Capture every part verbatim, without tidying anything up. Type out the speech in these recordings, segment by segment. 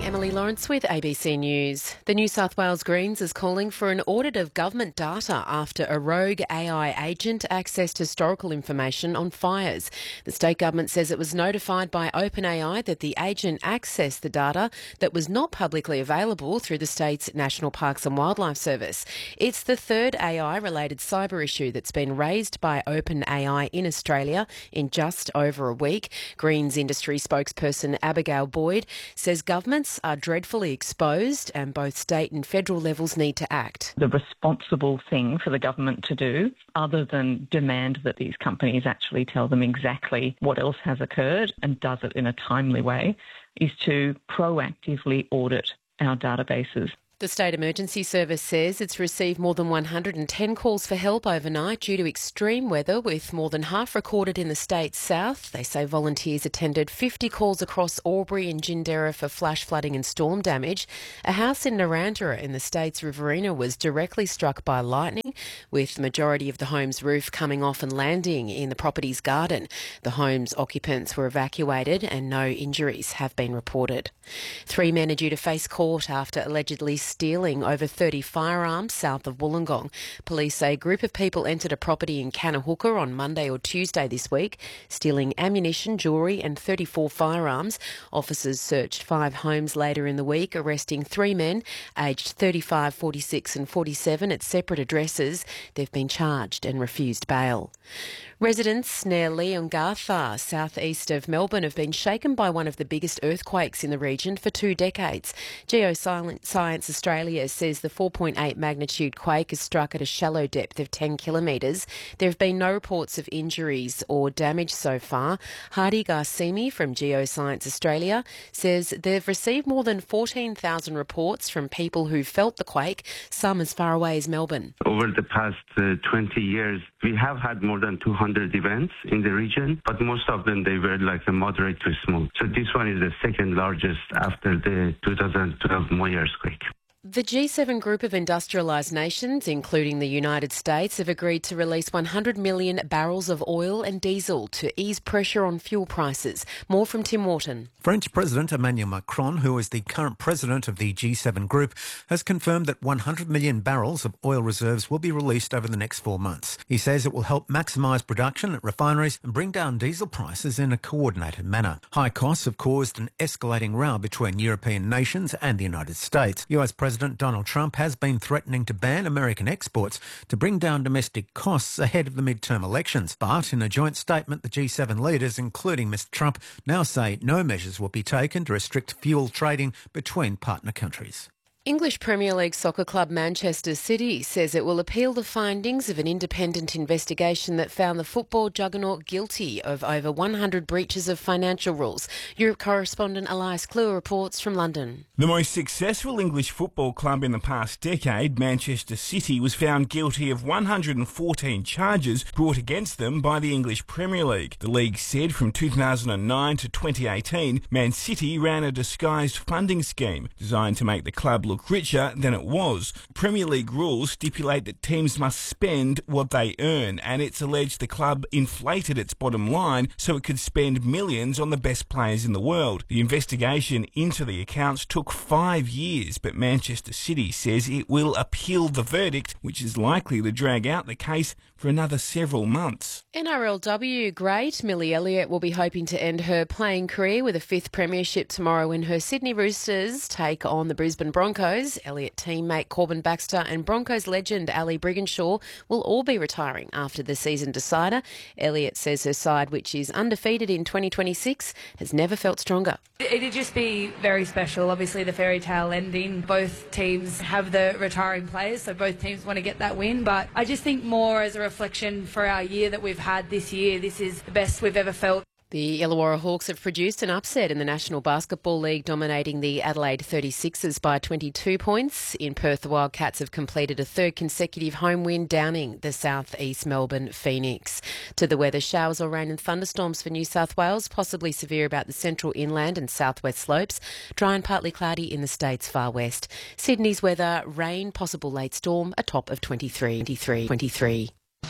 morning, Emily Lawrence with A B C News. The New South Wales Greens is calling for an audit of government data after a rogue A I agent accessed historical information on fires. The state government says it was notified by OpenAI that the agent accessed the data that was not publicly available through the state's National Parks and Wildlife Service. It's the third A I-related cyber issue that's been raised by OpenAI in Australia in just over a week. Greens industry spokesperson Abigail Boyd says governments are dreadfully exposed and both state and federal levels need to act. The responsible thing for the government to do, other than demand that these companies actually tell them exactly what else has occurred and does it in a timely way, is to proactively audit our databases. The State Emergency Service says it's received more than one hundred ten calls for help overnight due to extreme weather, with more than half recorded in the state's south. They say volunteers attended fifty calls across Albury and Gindera for flash flooding and storm damage. A house in Narrandera in the state's Riverina was directly struck by lightning, with the majority of the home's roof coming off and landing in the property's garden. The home's occupants were evacuated and no injuries have been reported. Three men are due to face court after allegedly stealing over thirty firearms south of Wollongong. Police say a group of people entered a property in Kanahooka on Monday or Tuesday this week, stealing ammunition, jewellery and thirty-four firearms. Officers searched five homes later in the week, arresting three men aged thirty-five, forty-six and forty-seven at separate addresses. They've been charged and refused bail. Residents near Leongatha, southeast of Melbourne, have been shaken by one of the biggest earthquakes in the region for two decades. Geoscience Australia says the four point eight magnitude quake has struck at a shallow depth of ten kilometres. There have been no reports of injuries or damage so far. Hardy Garsimi from Geoscience Australia says they've received more than fourteen thousand reports from people who felt the quake, some as far away as Melbourne. Over the past uh, twenty years, we have had more than two hundred events in the region, but most of them, they were like a moderate to small. So this one is the second largest after the two thousand twelve Moy earthquake. The G seven group of industrialised nations, including the United States, have agreed to release one hundred million barrels of oil and diesel to ease pressure on fuel prices. More from Tim Wharton. French President Emmanuel Macron, who is the current president of the G seven group, has confirmed that one hundred million barrels of oil reserves will be released over the next four months. He says it will help maximise production at refineries and bring down diesel prices in a coordinated manner. High costs have caused an escalating row between European nations and the United States. U S President Donald Trump has been threatening to ban American exports to bring down domestic costs ahead of the midterm elections. But in a joint statement, the G seven leaders, including Mister Trump, now say no measures will be taken to restrict fuel trading between partner countries. English Premier League soccer club Manchester City says it will appeal the findings of an independent investigation that found the football juggernaut guilty of over one hundred breaches of financial rules. Europe correspondent Elias Kluwer reports from London. The most successful English football club in the past decade, Manchester City, was found guilty of one hundred fourteen charges brought against them by the English Premier League. The league said from two thousand nine to twenty eighteen, Man City ran a disguised funding scheme designed to make the club look richer than it was. Premier League rules stipulate that teams must spend what they earn, and it's alleged the club inflated its bottom line so it could spend millions on the best players in the world. The investigation into the accounts took five years, but Manchester City says it will appeal the verdict, which is likely to drag out the case for another several months. N R L W great Millie Elliott will be hoping to end her playing career with a fifth premiership tomorrow when her Sydney Roosters take on the Brisbane Broncos. Elliott teammate Corbin Baxter and Broncos legend Ali Brigginshaw will all be retiring after the season decider. Elliott says her side, which is undefeated in twenty twenty-six, has never felt stronger. It'd just be very special. Obviously, the fairy tale ending. Both teams have the retiring players, so both teams want to get that win. But I just think more as a reflection for our year that we've had this year, this is the best we've ever felt. The Illawarra Hawks have produced an upset in the National Basketball League, dominating the Adelaide thirty-sixers by twenty-two points. In Perth, the Wildcats have completed a third consecutive home win, downing the South East Melbourne Phoenix. To the weather, showers or rain and thunderstorms for New South Wales, possibly severe about the central inland and southwest slopes. Dry and partly cloudy in the state's far west. Sydney's weather, rain, possible late storm, a top of twenty-three. twenty-three. twenty-three.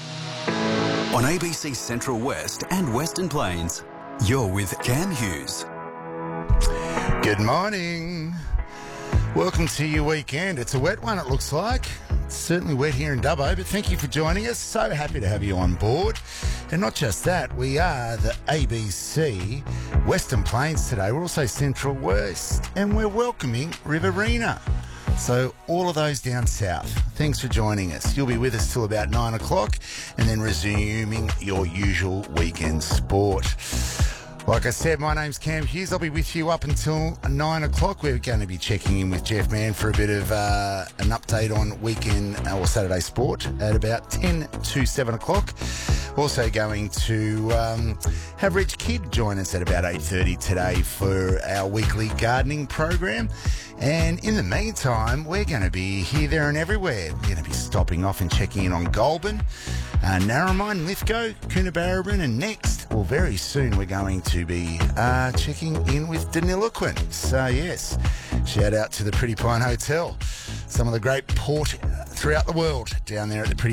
On A B C Central West and Western Plains, you're with Cam Hughes. Good morning. Welcome to your weekend. It's a wet one, it looks like. It's certainly wet here in Dubbo, but thank you for joining us. So happy to have you on board. And not just that, we are the A B C Western Plains today. We're also Central West, and we're welcoming Riverina. So all of those down south, thanks for joining us. You'll be with us till about nine o'clock and then resuming your usual weekend sport. Like I said, my name's Cam Hughes. I'll be with you up until nine o'clock. We're going to be checking in with Jeff Mann for a bit of uh, an update on weekend or Saturday sport at about ten to seven o'clock. Also going to um, have Rich Kidd join us at about eight thirty today for our weekly gardening program. And in the meantime, we're going to be here, there and everywhere. We're going to be stopping off and checking in on Goulburn, uh, Narromine, Lithgow, Coonabarabran, and next, well, very soon we're going to be uh, checking in with Deniliquin. So, yes, shout out to the Pretty Pine Hotel. Some of the great port throughout the world down there at the Pretty